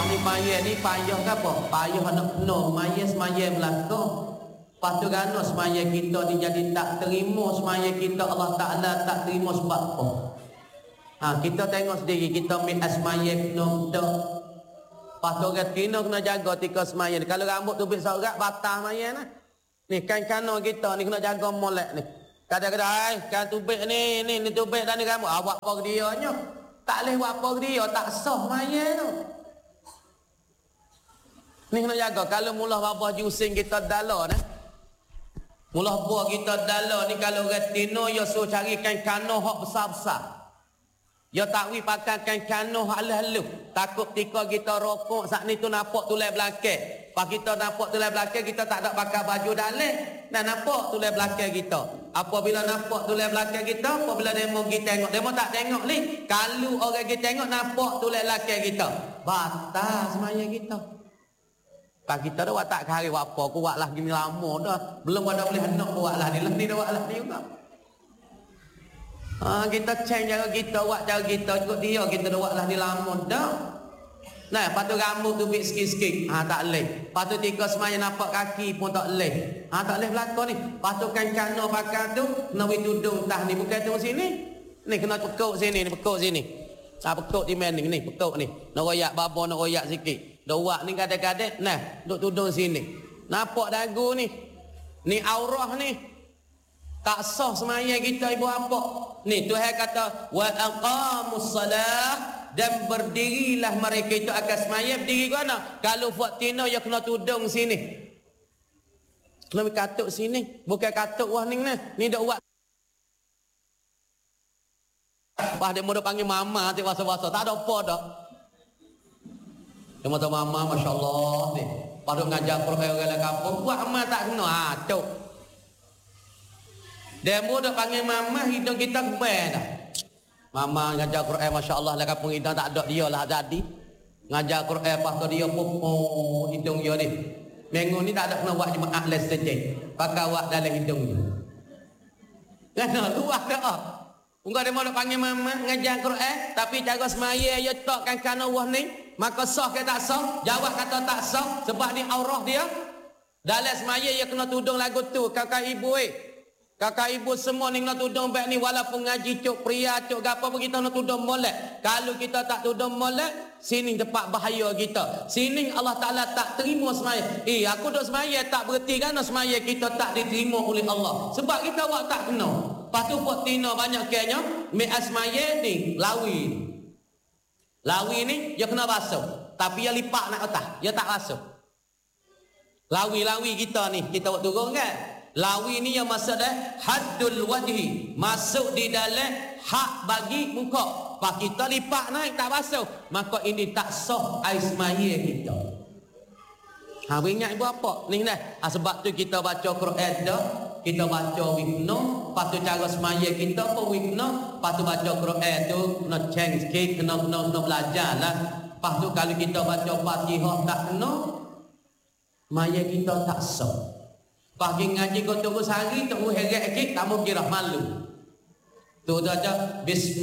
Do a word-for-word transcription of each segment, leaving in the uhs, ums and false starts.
ni mayat ni payah ke apa? Payah nak penuh mayat semaya belakang. Lepas tu kerana semaya kita ni jadi tak terima, semaya kita Allah Ta'ala tak terima sebab apa? Ha, kita tengok sendiri, kita ambil semaya penuh tak. Lepas tu orang kena kena jaga tika semaya ni. Kalau rambut tu bisa urat, batal semaya ni. Ni kain-kana kita ni kena jaga molek ni. Kadang-kadang kan tubik ni, ni, ni tubik dan ni rambut. Ah, buat apa ke dia nya? Tak boleh buat apa ke dia, tak sah semaya tu. Ni kena jaga. Kalau mula babah jusing kita dalam ni. Mula buah kita dalam ni kalau orang tino ya suruh cari kain kano hak besar-besar. Ya tak wi pakai kain kano hak halus. Takut tika kita rokok saat ni tu nampak tulis belakang. Pas kita nampak tulis belakang kita tak ada pakai baju dalam. Dan nampak tulis belakang kita. Apabila nampak tulis belakang kita, apabila demo pergi tengok, demo tak tengok ni. Kalau orang pergi tengok nampak tulis belakang kita, batal semaya kita. Pak kita dah buat tak kari buat apa, aku buat lah gini lama dah. Belum ada boleh hendak buat lah ni, lah ni dah buat lah ni juga. Ha, kita change cara kita, buat cara kita, ikut dia, kita dah buat lah ni lama dah. Nah, lepas tu rambut tu bit sikit-sikit, ha, tak boleh. Lepas tu tiga semaya nampak kaki pun tak boleh. Ha, tak boleh belakang ni. Lepas tu kan kana pakai tu, kena beri tudung tah ni, bukan tu sini. Ni kena pekuk sini, ni pekuk sini. Ha, pekuk di mana ni, pekuk ni. Nak royak baba, nak royak sikit. Dawak ni kadang-kadang, nah, duk tudung sini. Nampak dagu ni. Ni aurah ni. Tak sah semaya kita ibu apa. Ni Tuhan kata, wa aqamus salah, dan berdirilah mereka itu akan semaya. Berdiri ke mana? Kalau buat tina, ya kena tudung sini. Kena katuk sini. Bukan katuk wah ni. Ni dah buat. Wah, dia mau panggil mama, nanti wasa-wasa. Tak ada apa dah. Dia mata mama, Masya Allah ni. Pada ngajar Quran orang kampung, buat amal tak kena. Ha, cuk. Dia mudah panggil mama, hidung kita kebal dah. Mama ngajar Quran, Masya Allah lah kampung kita tak ada dia lah jadi. Ngajar Quran, lepas tu dia pupuk hidung dia ni. Minggu ni tak ada kena buat jemaah les saja. Pakai buat dalam hidung dia. Kena luar dah. Enggak dia mau panggil mama ngajar Quran, tapi cara semaya dia takkan kana wah ni. Maka sah ke tak sah? Jawab kata tak sah sebab ni aurah dia. Dalam semaya dia kena tudung lagu tu. Kakak ibu eh. Kakak ibu semua ni kena tudung baik ni. Walaupun ngaji cuk pria cuk apa pun kita kena tudung molek. Kalau kita tak tudung molek, sini tempat bahaya kita. Sini Allah Ta'ala tak terima semaya. Eh aku duk semaya tak berhenti kerana semaya kita tak diterima oleh Allah. Sebab kita buat tak kena. Lepas tu buat tina banyak kayaknya. Mi'at semaya ni lawi ni. Lawi ni dia kena basuh, tapi dia lipat nak atas, dia tak basuh. Lawi-lawi kita ni, kita buat turun kan? Lawi ni yang maksud dah haddul wajhi, masuk di dalam hak bagi muka. Pak kita lipat naik tak basuh, maka ini tak sah air semaya kita. Ha, ingat ibu apa? Ni dah. Ha, sebab tu kita baca Quran dah. Kita baca wikna, lepas tu cara semaya kita pun wikna, lepas tu baca Quran tu kena change sikit, kena kena kena belajar lah. Lepas tu kalau kita baca Fatihah tak kena, semaya kita tak sah. Pagi ngaji kau tunggu sehari, tunggu heret sikit, tak mau kira malu. Tu dah ada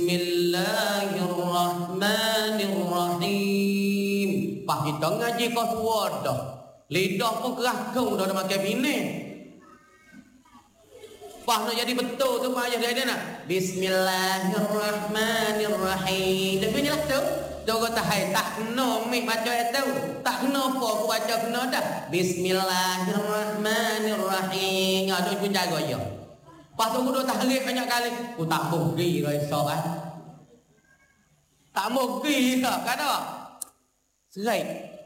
Bismillahirrahmanirrahim. Pas kita ngaji kau tua dah, lidah pun kerakung dah makan bini. Pas nak jadi betul tu payah dia ada nak Bismillahirrahmanirrahim. Dia punya lah tu. Dia kata hai tak kena mik baca itu. Tak kena apa aku baca kena dah. Bismillahirrahmanirrahim. Ada pun jaga ya. Pas tu duk tahlil banyak kali. Aku tak pergi lah esok ah. Tak pergi dah kan dah. Serai.